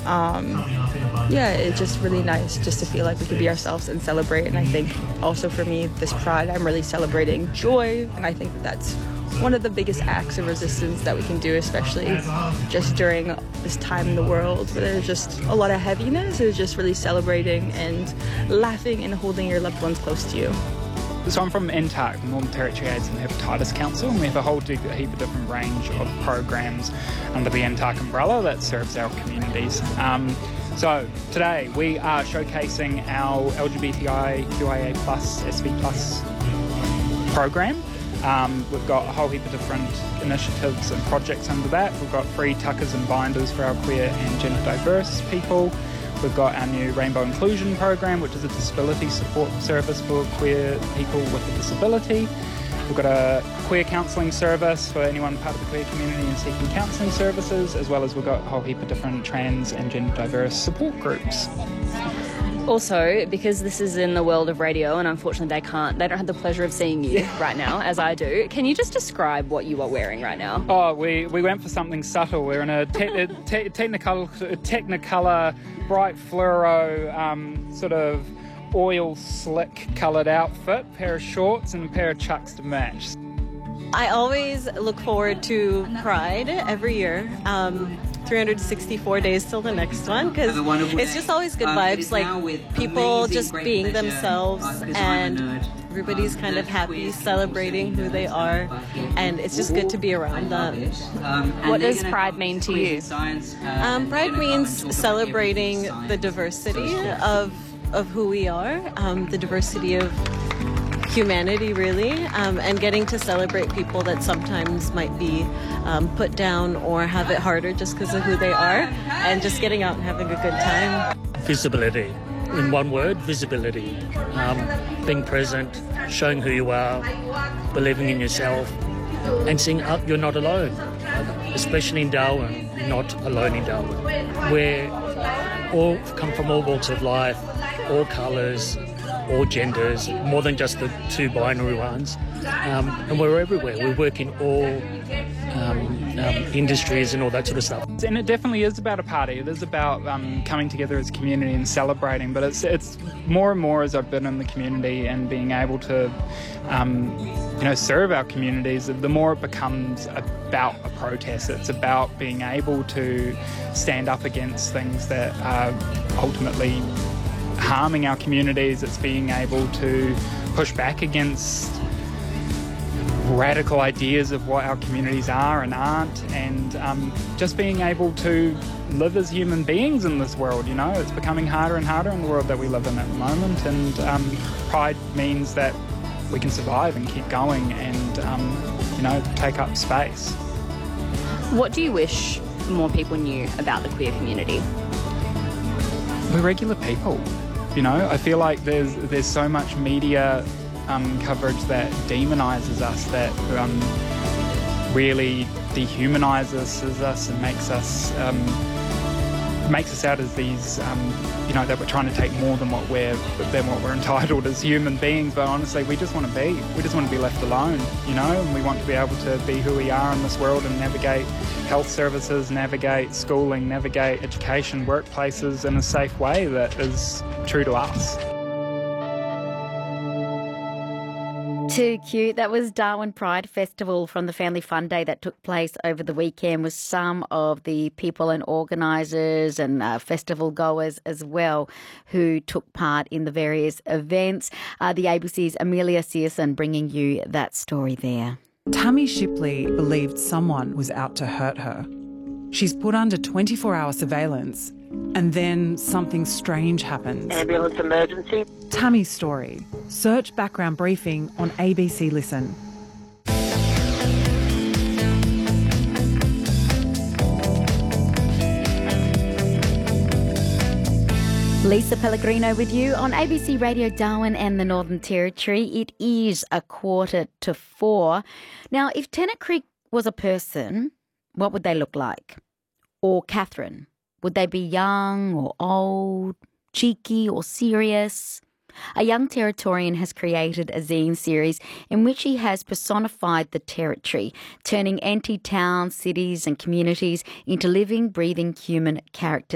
Yeah, it's just really nice just to feel like we can be ourselves and celebrate. And I think also for me, this Pride, I'm really celebrating joy. And I think that's one of the biggest acts of resistance that we can do, especially just during this time in the world where there's just a lot of heaviness. It's just really celebrating and laughing and holding your loved ones close to you. So I'm from NTAC, Northern Territory AIDS and Hepatitis Council, and we have a whole heap of different range of programs under the NTAC umbrella that serves our communities. So today we are showcasing our LGBTIQIA+, SV+ program. We've got a whole heap of different initiatives and projects under that. We've got free tuckers and binders for our queer and gender diverse people. We've got our new Rainbow Inclusion program, which is a disability support service for queer people with a disability. We've got a queer counselling service for anyone part of the queer community and seeking counselling services, as well as we've got a whole heap of different trans and gender diverse support groups. Also, because this is in the world of radio and unfortunately they don't have the pleasure of seeing you right now, as I do, can you just describe what you are wearing right now? Oh, we went for something subtle. We're in a Technicolor bright fluoro sort of oil slick coloured outfit, pair of shorts and a pair of chucks to match. I always look forward to Pride every year. 364 days till the next one, because it's just always good vibes, like people just being themselves and everybody's kind of happy, celebrating who they are, and it's just good to be around them. What does Pride mean to you? Pride means celebrating the diversity of who we are, the diversity of humanity, really, and getting to celebrate people that sometimes might be put down or have it harder just because of who they are, and just getting out and having a good time. Visibility. In one word, visibility. Being present, showing who you are, believing in yourself, and seeing you're not alone, especially in Darwin, not alone in Darwin. We're all come from all walks of life, all colours, all genders, more than just the two binary ones. And we're everywhere. We work in all industries and all that sort of stuff. And it definitely is about a party. It is about coming together as a community and celebrating. But it's more and more as I've been in the community and being able to, serve our communities, the more it becomes about a protest. It's about being able to stand up against things that are ultimately harming our communities. It's being able to push back against radical ideas of what our communities are and aren't, and just being able to live as human beings in this world. It's becoming harder and harder in the world that we live in at the moment, and Pride means that we can survive and keep going and take up space. What do you wish more people knew about the queer community? We're regular people. I feel like there's so much media coverage that demonises us, that really dehumanises us and makes us out as these, that we're trying to take more than what we're entitled as human beings. But honestly, we just want to be left alone, and we want to be able to be who we are in this world and navigate health services, navigate schooling, navigate education, workplaces in a safe way that is true to us. Too cute. That was Darwin Pride Festival from the Family Fun Day that took place over the weekend, with some of the people and organisers and festival goers as well who took part in the various events. The ABC's Amelia Searson bringing you that story there. Tammy Shipley believed someone was out to hurt her. She's put under 24-hour surveillance, and then something strange happens. Ambulance emergency. Tammy's story. Search background briefing on ABC Listen. Lisa Pellegrino with you on ABC Radio Darwin and the Northern Territory. It is 3:45. Now, if Tennant Creek was a person, what would they look like? Or Catherine? Would they be young or old, cheeky or serious? A young Territorian has created a zine series in which he has personified the Territory, turning empty towns, cities and communities into living, breathing human characters.